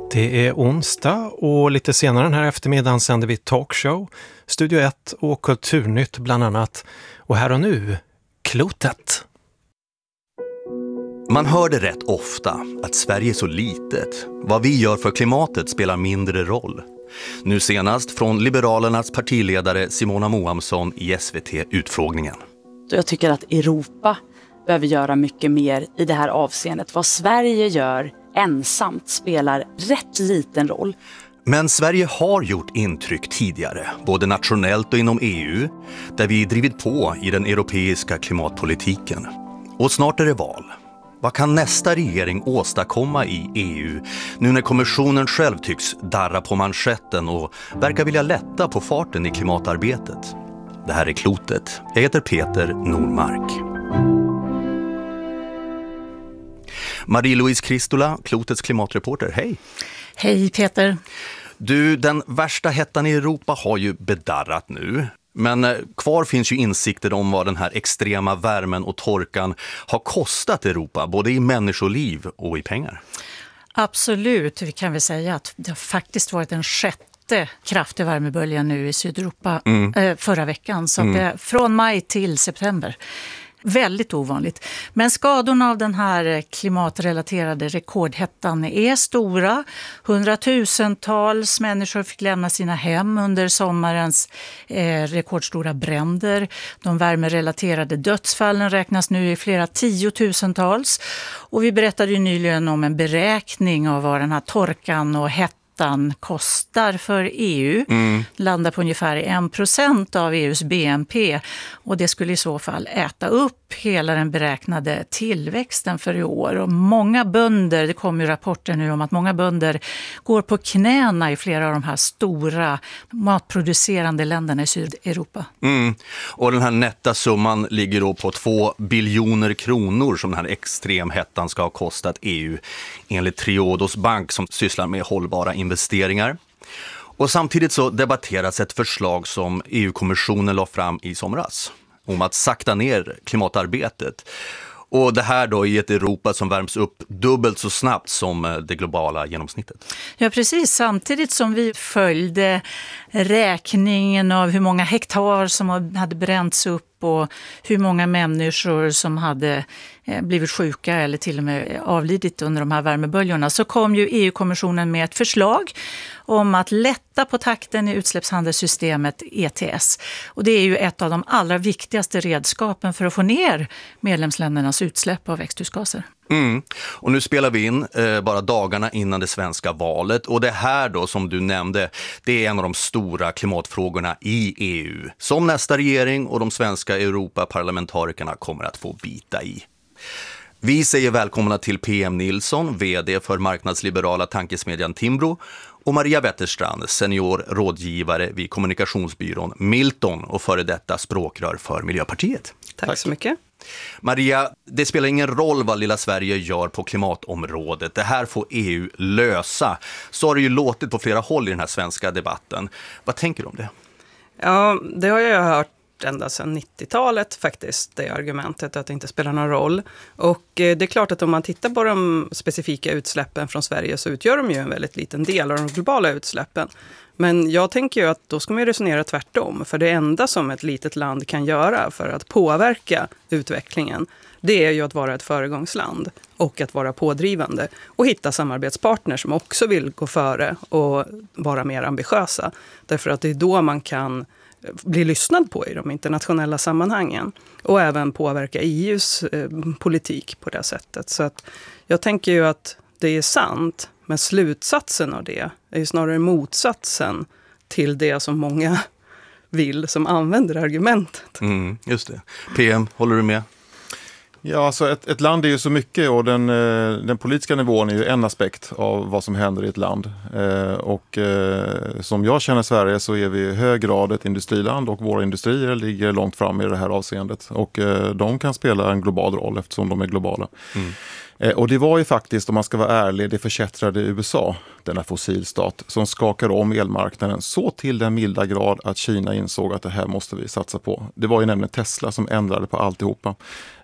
Det är onsdag och lite senare den här eftermiddagen sänder vi talkshow, Studio 1 och Kulturnytt bland annat. Och här och nu, klotet. Man hör det rätt ofta att Sverige är så litet. Vad vi gör för klimatet spelar mindre roll. Nu senast från Liberalernas partiledare Simona Moamsson i SVT-utfrågningen. Jag tycker att Europa behöver göra mycket mer i det här avseendet. Vad Sverige gör ensamt spelar rätt liten roll. Men Sverige har gjort intryck tidigare, både nationellt och inom EU, där vi drivit på i den europeiska klimatpolitiken. Och snart är det val. Vad kan nästa regering åstadkomma i EU nu när kommissionen själv tycks darra på manschetten och verkar vilja lätta på farten i klimatarbetet? Det här är Klotet. Jag heter Peter Normark. Marie-Louise Kristola, Klotets klimatreporter. Hej! Hej Peter! Du, den värsta hettan i Europa har ju bedarrat nu. Men kvar finns ju insikter om vad den här extrema värmen och torkan har kostat Europa, både i människoliv och i pengar. Absolut, vi kan väl säga att det har faktiskt varit en sjätte kraftig värmebölja nu i Sydeuropa förra veckan. Så att det är från maj till september. Väldigt ovanligt. Men skadorna av den här klimatrelaterade rekordhettan är stora. 100,000-tals människor fick lämna sina hem under sommarens rekordstora bränder. De värmerelaterade dödsfallen räknas nu i flera 10,000-tals. Och vi berättade ju nyligen om en beräkning av vad den här torkan och hettan kostar för EU. Landar på ungefär 1% av EUs BNP. Och det skulle i så fall äta upp hela den beräknade tillväxten för i år. Och många bönder, det kommer ju rapporter nu om att många bönder går på knäna i flera av de här stora matproducerande länderna i Sydeuropa. Och den här nätta summan ligger då på 2 biljoner kronor som den här extremhettan ska ha kostat EU enligt Triodos bank som sysslar med hållbara investeringar. Och samtidigt så debatteras ett förslag som EU-kommissionen la fram i somras om att sakta ner klimatarbetet. Och det här då i ett Europa som värms upp dubbelt så snabbt som det globala genomsnittet. Ja, precis. Samtidigt som vi följde räkningen av hur många hektar som hade bränts upp och hur många människor som hade blivit sjuka eller till och med avlidit under de här värmeböljorna, så kom ju EU-kommissionen med ett förslag om att lätta på takten i utsläppshandelssystemet ETS. Och det är ju ett av de allra viktigaste redskapen för att få ner medlemsländernas utsläpp av växthusgaser. Och nu spelar vi in bara dagarna innan det svenska valet. Och det här då som du nämnde, det är en av de stora klimatfrågorna i EU. Som nästa regering och de svenska Europaparlamentarikerna kommer att få bita i. Vi säger välkomna till PM Nilsson, vd för marknadsliberala tankesmedjan Timbro, och Maria Wetterstrand, senior rådgivare vid kommunikationsbyrån Milton och före detta språkrör för Miljöpartiet. Tack så mycket. Maria, det spelar ingen roll vad lilla Sverige gör på klimatområdet. Det här får EU lösa. Så har det ju låtit på flera håll i den här svenska debatten. Vad tänker du om det? Ja, det har jag hört ända sedan 90-talet faktiskt, det argumentet att det inte spelar någon roll. Och det är klart att om man tittar på de specifika utsläppen från Sverige så utgör de ju en väldigt liten del av de globala utsläppen. Men jag tänker ju att då ska man resonera tvärtom. För det enda som ett litet land kan göra för att påverka utvecklingen, det är ju att vara ett föregångsland och att vara pådrivande och hitta samarbetspartners som också vill gå före och vara mer ambitiösa. Därför att det är då man kan bli lyssnad på i de internationella sammanhangen och även påverka EUs politik på det sättet. Så att jag tänker ju att det är sant, men slutsatsen av det är ju snarare motsatsen till det som många vill som använder argumentet. Just det. PM, håller du med? Ja, alltså ett land är ju så mycket och den politiska nivån är ju en aspekt av vad som händer i ett land. Som jag känner Sverige så är vi i hög grad ett industriland och våra industrier ligger långt fram i det här avseendet. Och de kan spela en global roll eftersom de är globala. Och det var ju faktiskt, om man ska vara ärlig, det förkättrade USA, denna fossilstat, som skakar om elmarknaden så till den milda grad att Kina insåg att det här måste vi satsa på. Det var ju nämligen Tesla som ändrade på alltihopa.